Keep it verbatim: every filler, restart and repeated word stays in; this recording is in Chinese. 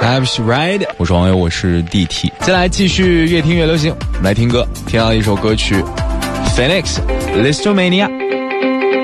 That's right， 我是网友，我是 D T。再来继续越听越流行，来听歌，听到一首歌曲 Phoenix Listomania。